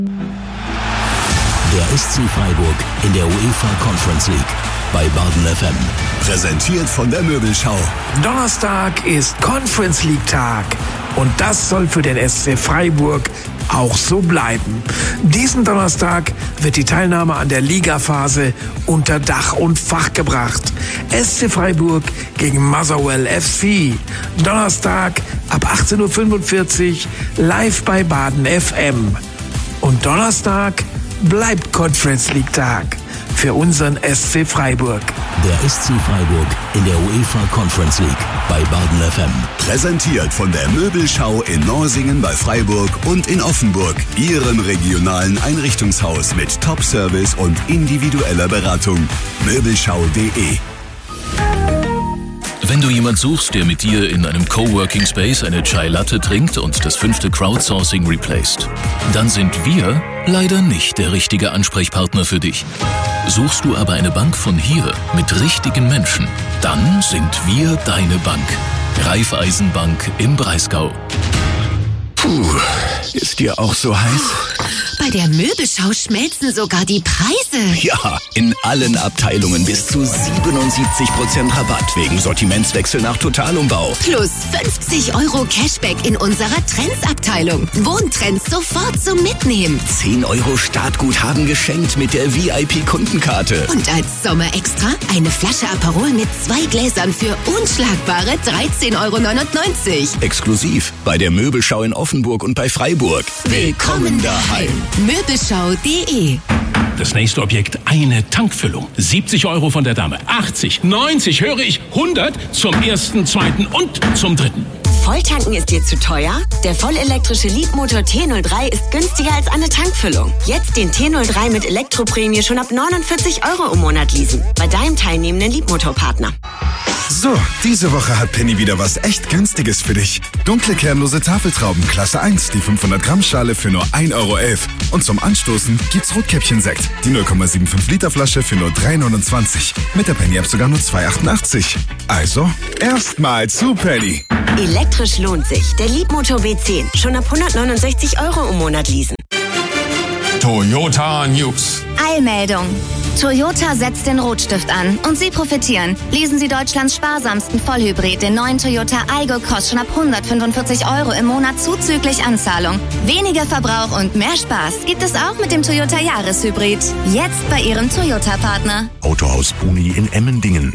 Der SC Freiburg in der UEFA Conference League bei Baden FM. Präsentiert von der Möbelschau. Donnerstag ist Conference League Tag und das soll für den SC Freiburg auch so bleiben. Diesen Donnerstag wird die Teilnahme an der Ligaphase unter Dach und Fach gebracht. SC Freiburg gegen Motherwell FC. Donnerstag ab 18:45 Uhr live bei Baden FM. Und Donnerstag bleibt Conference League Tag für unseren SC Freiburg. Der SC Freiburg in der UEFA Conference League bei Baden FM. Präsentiert von der Möbelschau in Norsingen bei Freiburg und in Offenburg. Ihrem regionalen Einrichtungshaus mit Top-Service und individueller Beratung. Möbelschau.de. Wenn du jemand suchst, der mit dir in einem Coworking Space eine Chai Latte trinkt und das 5. Crowdsourcing replaced, dann sind wir leider nicht der richtige Ansprechpartner für dich. Suchst du aber eine Bank von hier mit richtigen Menschen, dann sind wir deine Bank. Raiffeisenbank im Breisgau. Puh, ist dir auch so heiß? Bei der Möbelschau schmelzen sogar die Preise. Ja, in allen Abteilungen bis zu 77% Rabatt wegen Sortimentswechsel nach Totalumbau. Plus 50 € Cashback in unserer Trends-Abteilung. Wohntrends sofort zum Mitnehmen. 10 € Startguthaben geschenkt mit der VIP-Kundenkarte. Und als Sommerextra eine Flasche Aperol mit 2 Gläsern für unschlagbare 13,99 €. Exklusiv bei der Möbelschau in Offenburg und bei Freiburg. Willkommen daheim. Möbelschau.de. Das nächste Objekt, eine Tankfüllung. 70 € von der Dame. 80, 90, höre ich, 100 zum 1., 2. und zum 3. Volltanken ist dir zu teuer? Der vollelektrische Leapmotor T03 ist günstiger als eine Tankfüllung. Jetzt den T03 mit Elektroprämie schon ab 49 € im Monat leasen. Bei deinem teilnehmenden Leapmotor-Partner. So, diese Woche hat Penny wieder was echt Günstiges für dich. Dunkle kernlose Tafeltrauben Klasse 1, die 500 Gramm Schale für nur 1,11 €. Und zum Anstoßen gibt's Rotkäppchen-Sekt, die 0,75 Liter Flasche für nur 3,29 €. Mit der Penny-App sogar nur 2,88 €. Also, erstmal zu Penny. Elektrisch lohnt sich. Der Leapmotor B10. Schon ab 169 € im Monat leasen. Toyota News. Eilmeldung. Toyota setzt den Rotstift an und Sie profitieren. Lesen Sie Deutschlands sparsamsten Vollhybrid, den neuen Toyota Aygo Cross schon ab 145 € im Monat zuzüglich Anzahlung. Weniger Verbrauch und mehr Spaß gibt es auch mit dem Toyota Jahreshybrid. Jetzt bei Ihrem Toyota-Partner. Autohaus Boni in Emmendingen.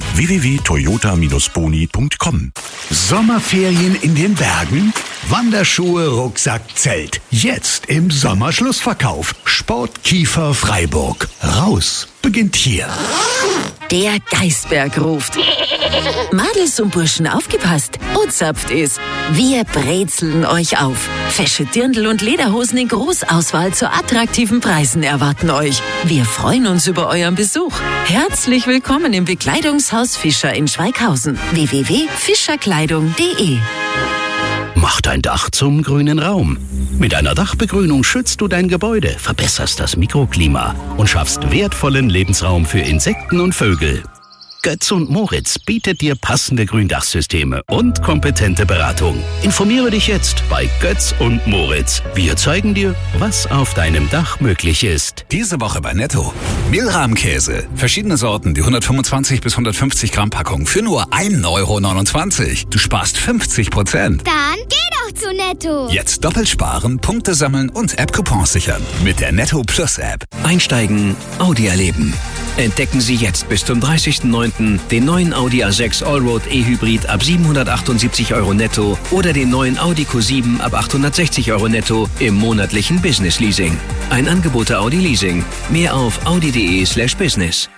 www.toyotaminusboni.com. Sommerferien in den Bergen? Wanderschuhe, Rucksack, Zelt. Jetzt im Sommerschlussverkauf. Sportkiefer Freiburg. Raus beginnt hier. Der Geisberg ruft. Madels und Burschen, aufgepasst. Und zapft es. Wir brezeln euch auf. Fesche Dirndl und Lederhosen in Großauswahl zu attraktiven Preisen erwarten euch. Wir freuen uns über euren Besuch. Herzlich willkommen im Bekleidungshaus Fischer in Schweighausen. www.fischerkleidung.de. Mach dein Dach zum grünen Raum. Mit einer Dachbegrünung schützt du dein Gebäude, verbesserst das Mikroklima und schaffst wertvollen Lebensraum für Insekten und Vögel. Götz und Moritz bietet dir passende Gründachsysteme und kompetente Beratung. Informiere dich jetzt bei Götz und Moritz. Wir zeigen dir, was auf deinem Dach möglich ist. Diese Woche bei Netto. Mehlrahmkäse. Verschiedene Sorten, die 125 bis 150 Gramm Packung für nur 1,29 €. Du sparst 50%. Dann geh doch zu Netto. Jetzt doppelt sparen, Punkte sammeln und App-Coupons sichern. Mit der Netto Plus App. Einsteigen, Audi erleben. Entdecken Sie jetzt bis zum 30.09. den neuen Audi A6 Allroad E-Hybrid ab 778 € netto oder den neuen Audi Q7 ab 860 € netto im monatlichen Business Leasing. Ein Angebot der Audi Leasing. Mehr auf audi.de/business.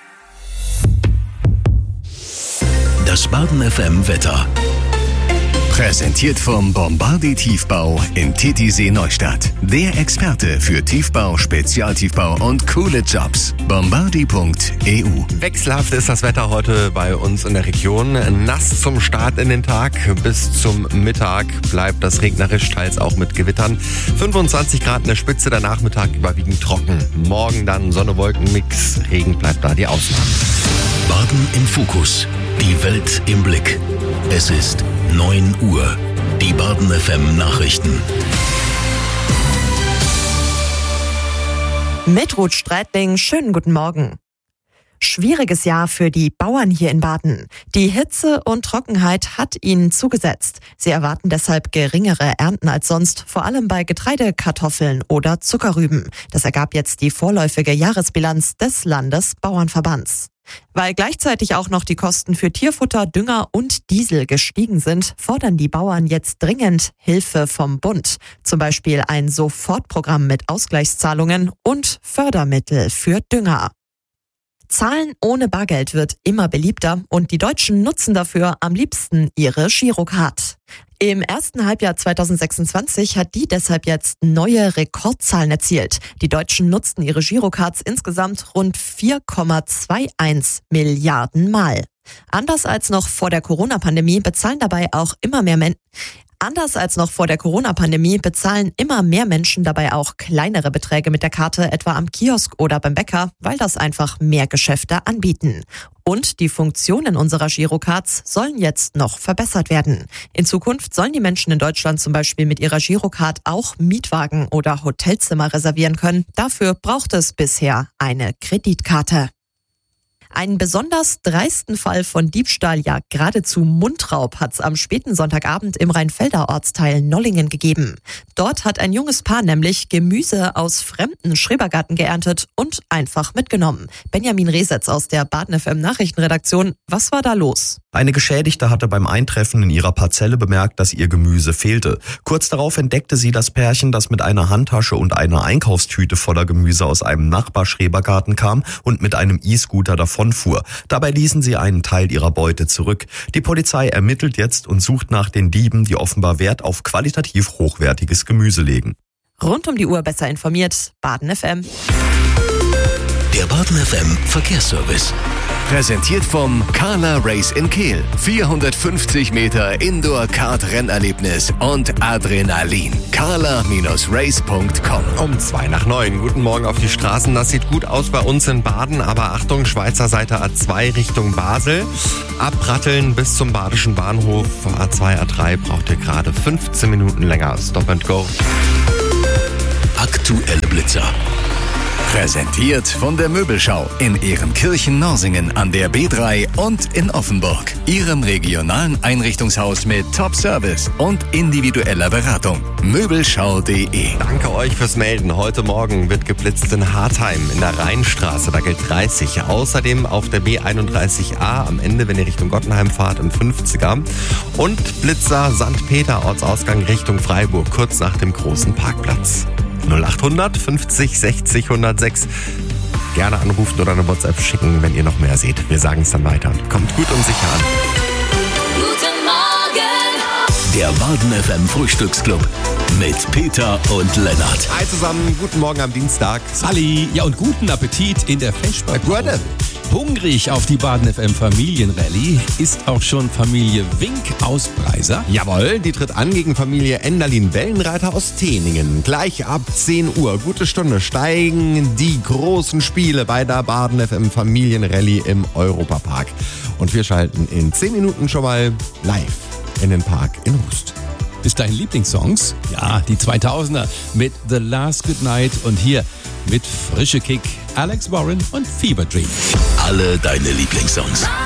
Das Baden FM Wetter. Präsentiert vom Bombardier Tiefbau in Titisee Neustadt. Der Experte für Tiefbau, Spezialtiefbau und coole Jobs. Bombardier.eu. Wechselhaft ist das Wetter heute bei uns in der Region. Nass zum Start in den Tag. Bis zum Mittag bleibt das regnerisch, teils auch mit Gewittern. 25 Grad in der Spitze, der Nachmittag überwiegend trocken. Morgen dann Sonne-Wolken-Mix. Regen bleibt da die Ausnahme. Baden im Fokus. Die Welt im Blick. Es ist 9 Uhr. Die Baden FM Nachrichten. Mit Ruth Streitling, schönen guten Morgen. Schwieriges Jahr für die Bauern hier in Baden. Die Hitze und Trockenheit hat ihnen zugesetzt. Sie erwarten deshalb geringere Ernten als sonst, vor allem bei Getreide, Kartoffeln oder Zuckerrüben. Das ergab jetzt die vorläufige Jahresbilanz des Landesbauernverbands. Weil gleichzeitig auch noch die Kosten für Tierfutter, Dünger und Diesel gestiegen sind, fordern die Bauern jetzt dringend Hilfe vom Bund. Zum Beispiel ein Sofortprogramm mit Ausgleichszahlungen und Fördermittel für Dünger. Zahlen ohne Bargeld wird immer beliebter und die Deutschen nutzen dafür am liebsten ihre Girocard. Im ersten Halbjahr 2026 hat die deshalb jetzt neue Rekordzahlen erzielt. Die Deutschen nutzten ihre Girocards insgesamt rund 4,21 Milliarden Mal. Anders als noch vor der Corona-Pandemie bezahlen immer mehr Menschen dabei auch kleinere Beträge mit der Karte, etwa am Kiosk oder beim Bäcker, weil das einfach mehr Geschäfte anbieten. Und die Funktionen unserer Girocards sollen jetzt noch verbessert werden. In Zukunft sollen die Menschen in Deutschland zum Beispiel mit ihrer Girocard auch Mietwagen oder Hotelzimmer reservieren können. Dafür braucht es bisher eine Kreditkarte. Einen besonders dreisten Fall von Diebstahl, ja geradezu Mundraub, hat's am späten Sonntagabend im Rheinfelder Ortsteil Nollingen gegeben. Dort hat ein junges Paar nämlich Gemüse aus fremden Schrebergarten geerntet und einfach mitgenommen. Benjamin Resetz aus der Baden FM Nachrichtenredaktion. Was war da los? Eine Geschädigte hatte beim Eintreffen in ihrer Parzelle bemerkt, dass ihr Gemüse fehlte. Kurz darauf entdeckte sie das Pärchen, das mit einer Handtasche und einer Einkaufstüte voller Gemüse aus einem Nachbarschrebergarten kam und mit einem E-Scooter davonfuhr. Dabei ließen sie einen Teil ihrer Beute zurück. Die Polizei ermittelt jetzt und sucht nach den Dieben, die offenbar Wert auf qualitativ hochwertiges Gemüse legen. Rund um die Uhr besser informiert, Baden FM. Der Baden FM Verkehrsservice. Präsentiert vom Carla Race in Kehl. 450 Meter Indoor-Kart-Rennerlebnis und Adrenalin. carla-race.com. Um 8:02. Guten Morgen auf die Straßen. Das sieht gut aus bei uns in Baden, aber Achtung, Schweizer Seite A2 Richtung Basel. Abratteln bis zum Badischen Bahnhof. A2, A3 braucht ihr gerade 15 Minuten länger. Stop and go. Aktuelle Blitzer. Präsentiert von der Möbelschau in Ehrenkirchen-Norsingen an der B3 und in Offenburg. Ihrem regionalen Einrichtungshaus mit Top-Service und individueller Beratung. Möbelschau.de. Danke euch fürs Melden. Heute Morgen wird geblitzt in Hartheim in der Rheinstraße. Da gilt 30. Außerdem auf der B31A am Ende, wenn ihr Richtung Gottenheim fahrt, im 50er. Und Blitzer St. Peter, Ortsausgang Richtung Freiburg, kurz nach dem großen Parkplatz. 0800 50 60 106. Gerne anrufen oder eine WhatsApp schicken, wenn ihr noch mehr seht. Wir sagen es dann weiter. Kommt gut und sicher an. Guten Morgen. Der Baden FM Frühstücksclub mit Peter und Lennart. Hi zusammen, guten Morgen am Dienstag. Halli, ja und guten Appetit in der Feschbar-Pause. Hungrig auf die Baden FM Familienrallye ist auch schon Familie Wink aus Breiser. Jawohl, die tritt an gegen Familie Enderlin-Wellenreiter aus Teningen. Gleich ab 10 Uhr, gute Stunde, steigen die großen Spiele bei der Baden FM Familienrallye im Europapark. Und wir schalten in 10 Minuten schon mal live in den Park in Rust. Ist dein Lieblingssongs? Ja, die 2000er mit The Last Good Night und hier mit Frische Kick, Alex Warren und Fever Dream. Alle deine Lieblingssongs.